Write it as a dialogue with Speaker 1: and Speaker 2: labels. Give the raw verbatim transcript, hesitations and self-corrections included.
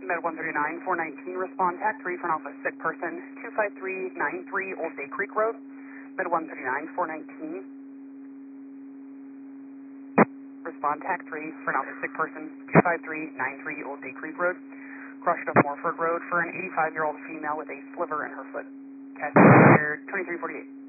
Speaker 1: Med one thirty-nine, four nineteen, respond tac three for an Alpha sick person, two five three nine three Old Day Creek Road. Med one thirty-nine, four nineteen, respond tac three for an Alpha sick person, two five three nine three Old Day Creek Road. Crushed up Morford Road for an eighty-five-year-old female with a sliver in her foot. Catch twenty-three forty-eight.